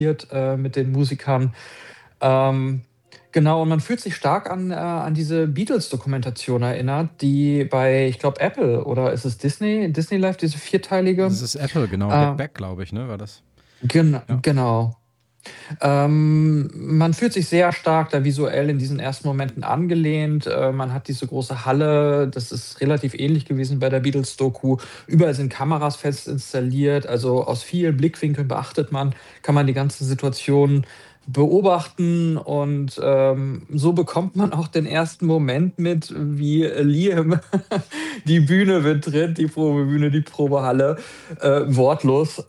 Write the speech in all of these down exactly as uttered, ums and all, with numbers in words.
äh, mit den Musikern. Ähm, genau, und man fühlt sich stark an, äh an diese Beatles-Dokumentation erinnert, die bei, ich glaube, Apple oder ist es Disney? Disney Life, diese vierteilige? Das ist Apple, genau. Get Äh, Back, glaube ich, ne, war das. gen Ja. genau. Ähm, man fühlt sich sehr stark da visuell in diesen ersten Momenten angelehnt. Äh, man hat diese große Halle, das ist relativ ähnlich gewesen bei der Beatles-Doku. Überall sind Kameras fest installiert, also aus vielen Blickwinkeln beachtet man kann man die ganze Situation beobachten und, ähm, so bekommt man auch den ersten Moment mit, wie Liam die Bühne betritt, die Probebühne, die Probehalle, äh, wortlos,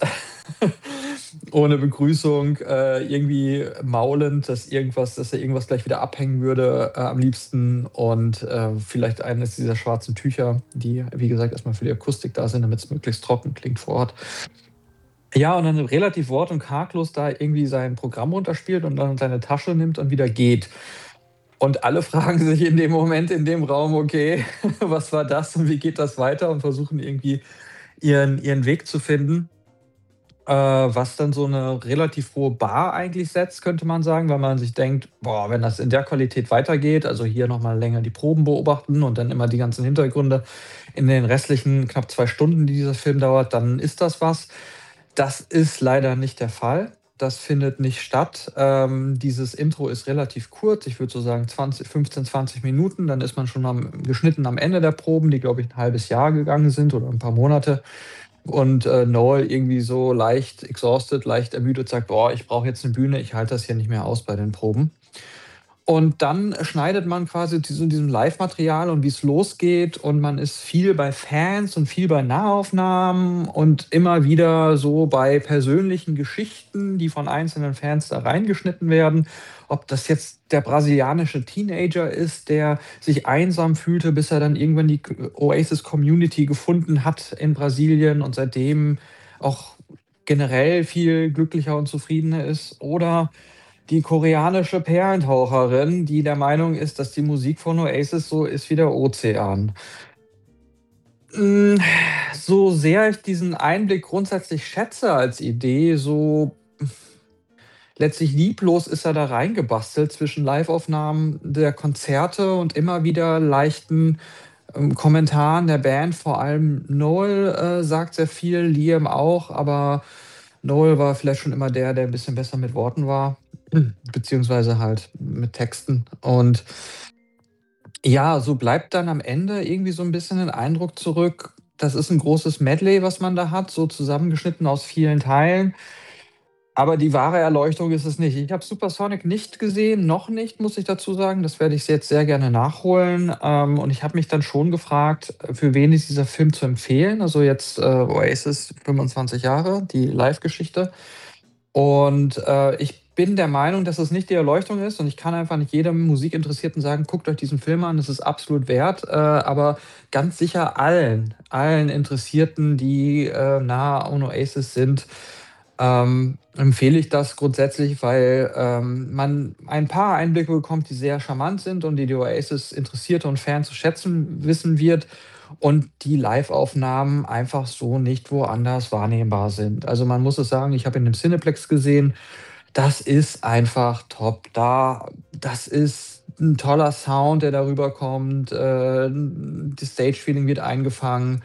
ohne Begrüßung, äh, irgendwie maulend, dass irgendwas dass er irgendwas gleich wieder abhängen würde, äh, am liebsten und, äh, vielleicht eines dieser schwarzen Tücher, die, wie gesagt, erst mal für die Akustik da sind, damit's möglichst trocken klingt vor Ort. Ja, und dann relativ wort und karglos da irgendwie sein Programm runterspielt und dann seine Tasche nimmt und wieder geht. Und alle fragen sich in dem Moment in dem Raum: „Okay, was war das und wie geht das weiter?“ und versuchen irgendwie ihren ihren Weg zu finden. Äh, was dann so 'ne relativ hohe Bar eigentlich setzt, könnte man sagen, weil man sich denkt: „Boah, wenn das in der Qualität weitergeht, also hier noch mal länger die Proben beobachten und dann immer die ganzen Hintergründe in den restlichen knapp zwei Stunden, die dieser Film dauert, dann ist das was.“ Das ist leider nicht der Fall. Das findet nicht statt. Ähm, dieses Intro ist relativ kurz. Ich würde so sagen zwanzig fünfzehn, zwanzig Minuten, dann ist man schon am geschnitten am Ende der Proben, die, glaube ich, 'n halbes Jahr gegangen sind oder 'n paar Monate. Und, äh, Noel irgendwie so leicht exhausted, leicht ermüdet sagt: „Boah, ich brauche jetzt 'ne Bühne, ich halte das hier nicht mehr aus bei den Proben.“ Und dann schneidet man quasi zu diesem Livematerial und wie's losgeht und man ist viel bei Fans und viel bei Nahaufnahmen und immer wieder so bei persönlichen Geschichten, die von einzelnen Fans da reingeschnitten werden. Ob das jetzt der brasilianische Teenager ist, der sich einsam fühlte, bis er dann irgendwann die K Oasis-Community gefunden hat in Brasilien und seitdem auch generell viel glücklicher und zufriedener ist oder die koreanische Perlentaucherin, die der Meinung ist, dass die Musik von Oasis so ist wie der Ozean. Hm, so sehr ich diesen Einblick grundsätzlich schätze als Idee, so letztlich lieblos ist er da reingebastelt zwischen Liveaufnahmen der Konzerte und immer wieder leichten, ähm, Kommentaren der Band. Vor allem Noel, äh, sagt sehr viel, Liam auch, aber Noel war vielleicht schon immer der, der 'n bisschen besser mit Worten war, beziehungsweise halt mit Texten. Und ja, so bleibt dann am Ende irgendwie so 'n bisschen den Eindruck zurück, das ist 'n großes Medley, was man da hat, so zusammengeschnitten aus vielen Teilen. Aber die wahre Erleuchtung ist es nicht. Ich habe Supersonic nicht gesehen, noch nicht, muss ich dazu sagen. Das werde ich jetzt sehr gerne nachholen. Ähm, und ich habe mich dann schon gefragt, für wen ist dieser Film zu empfehlen? Also jetzt, äh, Oasis fünfundzwanzig Jahre, die Live-Geschichte. Und, äh, ich bin der Meinung, dass es nicht die Erleuchtung ist und ich kann einfach nicht jedem Musikinteressierten sagen: „Guckt euch diesen Film an, es ist absolut wert.“ Äh, aber ganz sicher allen allen Interessierten, die, äh, nah an Oasis sind, ähm, empfehle ich das grundsätzlich, weil, ähm, man ein paar Einblicke bekommt, die sehr charmant sind und die die Oasis-Interessierte und Fan zu schätzen wissen wird und die Liveaufnahmen einfach so nicht woanders wahrnehmbar sind. Also, man muss es sagen, ich habe ihn im Cineplex gesehen. Das ist einfach top. Da das ist 'n toller Sound, der da rüberkommt. Äh, das Stage-Feeling wird eingefangen.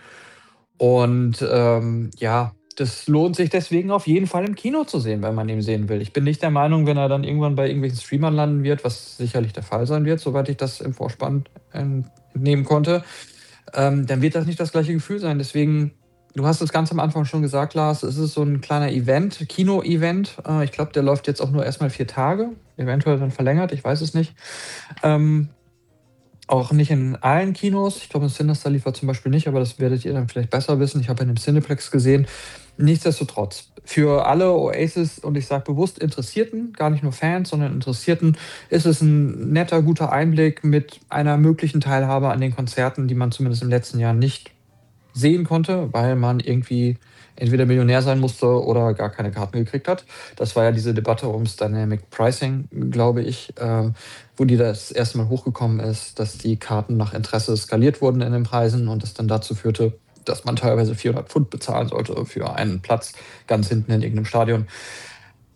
Und, ähm, ja, das lohnt sich deswegen auf jeden Fall im Kino zu sehen, wenn man ihn sehen will. Ich bin nicht der Meinung, wenn er dann irgendwann bei irgendwelchen Streamern landen wird, was sicherlich der Fall sein wird, soweit ich das im Vorspann ent entnehmen konnte, ähm, dann wird das nicht das gleiche Gefühl sein. Deswegen du hast es ganz am Anfang schon gesagt, Lars, es ist so 'n kleiner Event Kino-Event. Äh, ich glaube, der läuft jetzt auch nur erst mal vier Tage, eventuell dann verlängert, ich weiß es nicht. Ähm, auch nicht in allen Kinos. Ich glaube, im Cinestar lief er zum Beispiel nicht, aber das werdet ihr dann vielleicht besser wissen. Ich habe ihn im Cineplex gesehen. Nichtsdestotrotz, für alle Oasis und ich sage bewusst Interessierten, gar nicht nur Fans, sondern Interessierten, ist es 'n netter, guter Einblick mit einer möglichen Teilhabe an den Konzerten, die man zumindest in den letzten Jahren nicht sehen konnte, weil man irgendwie entweder Millionär sein musste oder gar keine Karten gekriegt hat. Das war ja diese Debatte ums Dynamic Pricing, glaube ich, äh, wo die das erste Mal hochgekommen ist, dass die Karten nach Interesse skaliert wurden in den Preisen und das dann dazu führte, dass man teilweise vierhundert Pfund bezahlen sollte für einen Platz ganz hinten in irgend 'nem Stadion.